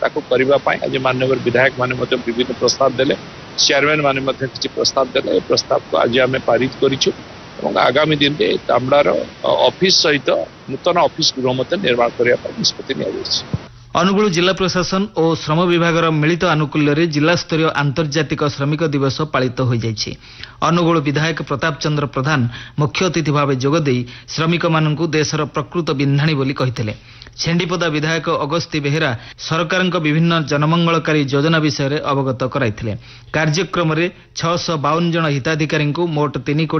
ताको करबा पई आज माननीय विधायक माने मते विभिन्न प्रस्ताव देले चेयरमैन माने मते किछि प्रस्ताव देले प्रस्ताव को आज आमे पारित करिछु और आगामी दिन में तांबड़ार ऑफिस सहित नूतन ऑफिस गृह मते निर्माण करबा पई निष्पत्ति निया जायछि। अनुगुल जिला प्रशासन और श्रम विभाग मिलित आनुकूल्य जिला स्तरीय आंतर्जातिक श्रमिक दिवस पालित हो जाइछि। अनुगुल विधायक प्रताप चंद्र प्रधान मुख्य अतिथि भाव जोगदे श्रमिक मानू देशर प्रकृत बिंधाणी बोली कहिथिले। छेंडीपदा विधायक अगस्ती बेहेरा सरकार विभिन्न जनमंगलकारी योजना विषय अवगत कराइथिले। कार्यक्रम में 652 जन हिताधिकारी मोट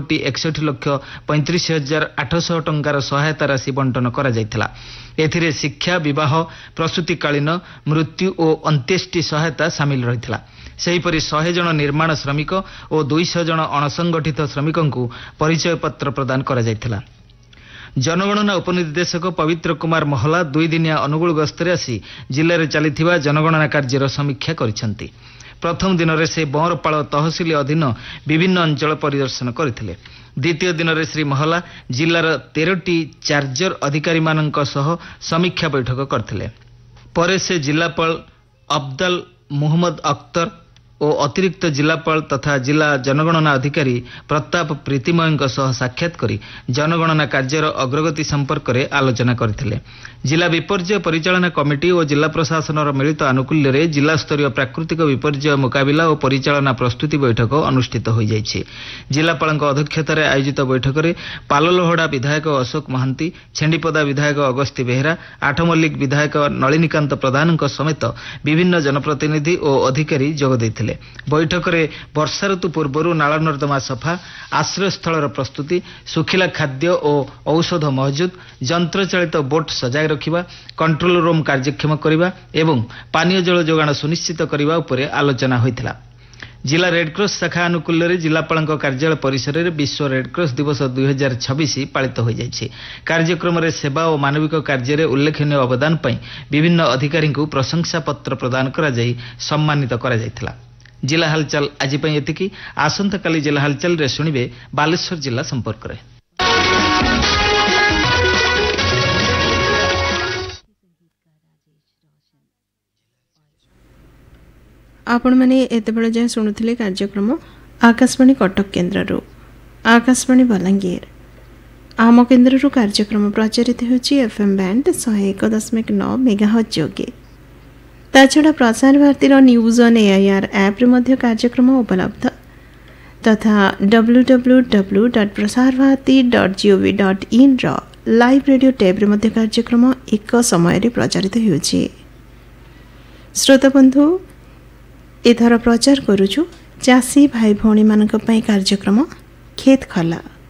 3,61,35,800 टंकार सहायता राशि बंटन करा जायथिला। एथिरे शिक्षा विवाह प्रसूतिकालीन मृत्यु और अंत्येष्टि सहायता सामिल रहिथिला। सेहीपरि 100 जन निर्माण श्रमिक और 200 जन अणसंगठित श्रमिकंकु परिचय पत्र प्रदान करा जायथिला। जनगणना उपनिर्देशक पवित्र कुमार महला 2 दिनिया अनुगुल गस्तरे आसी जिले में चलिथिबा जनगणना कार्यर समीक्षा करिसेंती। प्रथम दिन में से बंरपाल तहसिल अधीन विभिन्न अंचल परिदर्शन करथिले। द्वितीय दिन में श्री महला जिलार 13टी चार्जर अधिकारी मानक सह समीक्षा बैठक करथिले। परे से जिलापाल अब्दुल मुहम्मद अख्तर और अतिरिक्त जिलापाल तथा जिला जनगणना अधिकारी प्रताप प्रीतिमय सह साक्षात करी जनगणना कार्यर अग्रगति संपर्क में आलोचना करथिले। जिला विपर्यय परिचालना कमिटी और जिला प्रशासन मिलित आनुकूल्य जिला स्तरीय प्राकृतिक विपर्यय मुकाबिला और परिचालना प्रस्तुति बैठक अनुष्ठित हो जाइछि। जिलापाल अध्यक्षतार आयोजित बैठक में पाललोहड़ा विधायक अशोक महांती, छेंडीपदा विधायक अगस्ती बेहेरा, आठमल्लिक विधायक नलिनीकांत प्रधान समेत विभिन्न जनप्रतिनिधि और अधिकारी जोग देथिले। बैठक में वर्षा ऋतु पूर्व नाल नर्दमा सफा, आश्रयस्थल प्रस्तुति, सुखिला खाद्य और औषध महजूद, यंत्रचालित बोट सजाय रखिबा, कंट्रोल रूम कार्यक्षम करिबा एवं पानीय जल जोगाण सुनिश्चित करिबा उपरे आलोचना होइथिला। जिला रेडक्रॉस शाखा आनुकूल्य जिलापाल कार्यालय परिसर में विश्व रेडक्रॉस दिवस 2026 पालित हो जाइछि। कार्यक्रम में सेवा और मानविक कार्य में उल्लेखनीय अवदान पर विभिन्न अधिकारी को प्रशंसा पत्र प्रदान करा जाई सम्मानित करा जाइथिला। जिला हालचाल आज एतिकी। आसंता काली जिला हालचाल रे सुनिबे बालेश्वर जिला संपर्क रे। आपण मैंने एतबेले जाए शुणुले कार्यक्रम आकाशवाणी कटक केन्द्र आकाशवाणी बलांगीर आम केन्द्र कार्यक्रम प्रचारित होची एफएम बैंड 101.9 मेगाहर्ट्ज जोगे। ताछड़ा प्रसार भारतीर न्यूज ऑन एआईआर ऐप रे मध्य कार्यक्रम उपलब्ध तथा www.prasarbharati.gov.in लाइव रेडियो टैब रे मध्य कार्यक्रम एक समय रे प्रचारित होची। श्रोता बंधु एथर प्रचार करूछु चासी भाई भौणी मानक पई कार्यक्रम खेत खला।